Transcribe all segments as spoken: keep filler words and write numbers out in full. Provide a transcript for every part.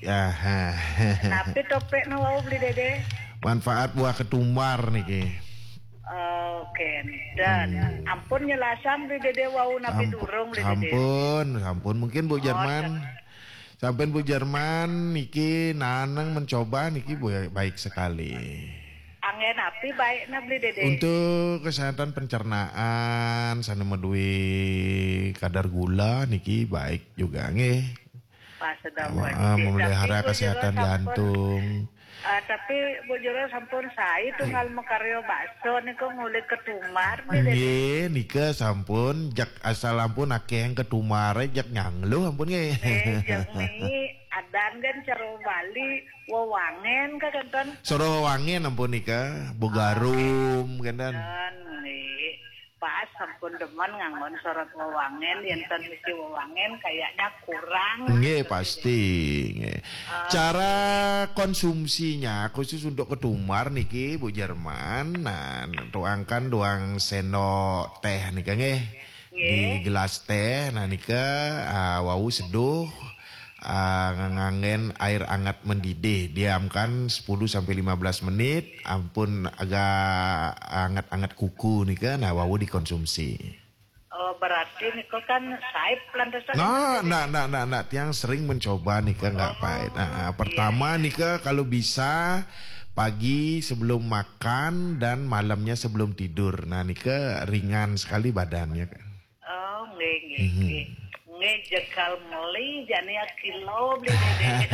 Ya. Tapi topik no wau beli dede. Manfaat buah ketumbar niki. Oke. Dan hmm. ampun nyelasan beli dede wau nabi Samp- durung beli dede. Sampun, sampun mungkin Bu Jerman. Oh, Sampai Bu Jerman niki nanang mencoba niki baik sekali. Angin api baik na beli dede. Untuk kesehatan pencernaan, sana medui kadar gula niki baik juga nggih. Pas sedang Wah, memelihara kesehatan jantung. Uh, tapi Bu Jero sampun saya tunggal makaryo bakso niku ngulik ketumar beli dede. Nggih, nika sampun jak asal ampun akeh yang ketumare jak nyanglu ampun nggih. Eh, jak mi adan kan caro Bali wewangen ka kanton. Soro wangen ampun nika, bogarum kandan. Dan nih pas sampun demen nganggon sorot wewangen yen mesti wewangen kayaknya kurang. Nggih pasti nggih. Uh, Cara konsumsinya khusus untuk ketumbar niki Bu Jerman, nah tuangkan doang sendok teh nika nggih. Di gelas teh nah nika uh, wau seduh Uh, ngangen air hangat mendidih, diamkan sepuluh sampai lima belas menit, ampun agak hangat-hangat kuku nih kan, nah wau dikonsumsi. Oh berarti niko kan saip lantasan. Nah, nah, nah, nah, nah, yang sering mencoba nih kan nggak oh, pahit. Nah, pertama iya. nih kan kalau bisa pagi sebelum makan dan malamnya sebelum tidur, nah nih kan ringan sekali badannya kan. Oh nggih nggih. Mm-hmm. Ngejekal meli jane kilo beli dede.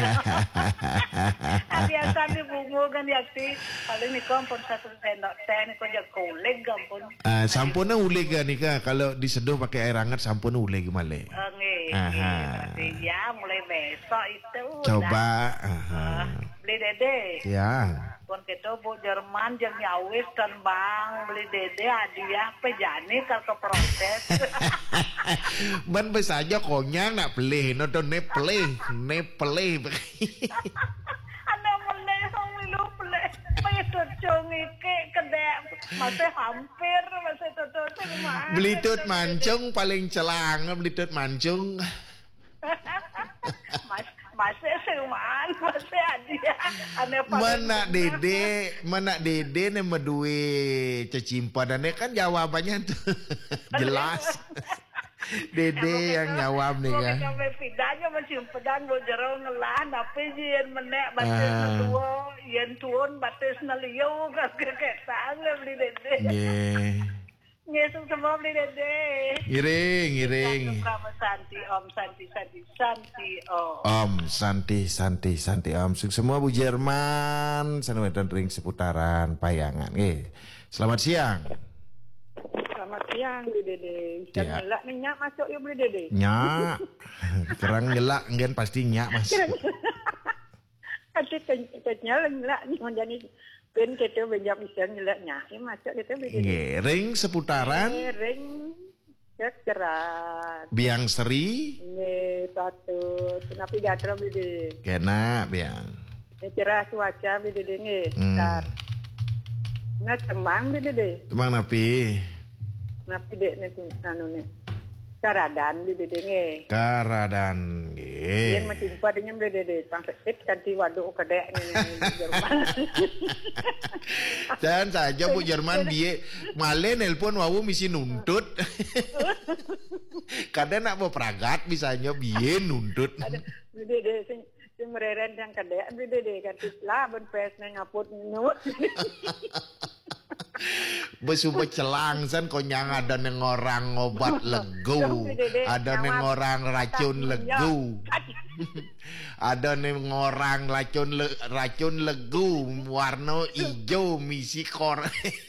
Biasa di bungo kan yakti paling niko ampun satu sendok teh niko jak uleg ampun. Ah sampuna uleg nika kalau diseduh pakai air hangat sampuna uleg male. Oh nggih. Berarti ya mulai besok itu. Coba. Aha. Beli dede. Ya. Pun kita Bu Jerman jeung nyawis kan bang beli dede hadiah pejani kalau ke proses. Man besaja konyang nak pelih, nonton ne pelih, ne pelih. Ana meneh song milu pelih. Payah cocong iki kedek masih hampir masih cocok mah. Belitut mancung paling celang, belitut mancung. Mas masih seumaan masih hadiah. Ane mana dede, mana dede ne medue cecimpa dan kan jawabannya tuh jelas. Dede yang nyawam nih kan. Sampai pidanya masih pedan Bu Jero ngelah tapi yen menek batis tua yen tuon batis naliyo kakek sangat beli dede. Nggih. Ngesuk semua beli dede. Ngiring, ngiring. Santi Om Santi Santi Santi Om. Om Santi Santi Santi Om. Sukses semua Bu Jerman. Sanewetan ring seputaran payangan. Eh, selamat siang. Selamat siang beli dede. Kan ya. Ngelak nih nyak masuk yuk beli dede. Nyak. Kerang ngelak ngen pasti nyak masuk. Ati kenyal ngelak nih menjadi ben kita benjak bisa ngelaknya. Ini masuk kita beli dede. Ring seputaran. Ring Cerat. Biang Seri. Nge patut. Kenapa gatra beli dede? Kena biang. Ini cerah cuaca beli dede nge. Hmm. Nah temang beli dede. Temang napi. Napi dek nih anu nih. Karadan beli dede nge. Karadan nge. Yen masih padanya beli dede. Pangset kanti waduk kedek nih Jerman. Dan saja Bu Jerman dia male nelpon wawu misi nuntut. Kadang nak mau peragat bisanya biye nuntut. Beli dede sing sing mereren yang kedek beli dede kanti lah ben pes ngaput nut. Besuba celang san konyang ada neng orang obat legu, ada neng orang racun legu, ada neng orang racun le, racun legu warna hijau misi kor,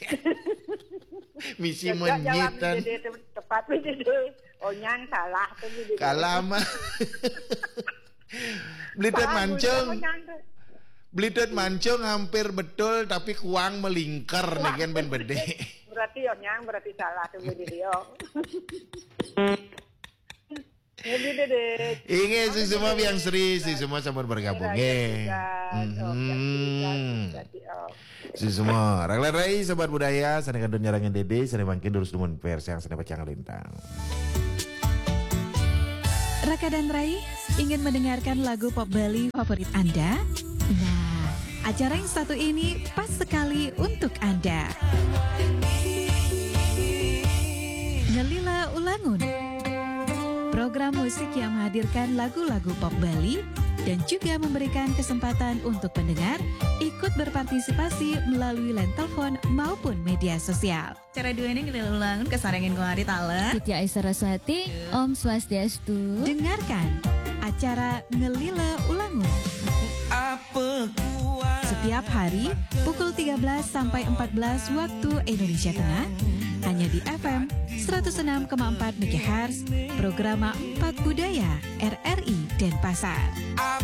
misi menyitan. Tepat dede, onyang salah tuh dede. Kalah mah, Blitet mancung. Blitet mancung hampir betul tapi kuang melingkar nih kan ben bede. Berarti onyang berarti salah tuh dia. Ini dede. Inge si semua yang seri si semua sama bergabung. Nge. Si semua. Raglan Rai sobat budaya sana kandun nyarangin dede sana mangkin durus dumun pers yang sana pacang lintang. Raka dan Rai Ingin mendengarkan lagu pop Bali favorit Anda? Nah, acara yang satu ini pas sekali untuk Anda. Ngelila Ulangun, program musik yang menghadirkan lagu-lagu pop Bali dan juga memberikan kesempatan untuk pendengar ikut berpartisipasi melalui line telepon maupun media sosial. Cara dua ini Ngelila Ulangun kesarengin ko hari tala. Siti Aisyah Roswati, Om Swastiastu. Dengarkan acara Ngelila Ulangun setiap hari pukul tiga belas sampai empat belas waktu Indonesia Tengah hanya di F M seratus enam koma empat MHz, program empat Budaya R R I Denpasar.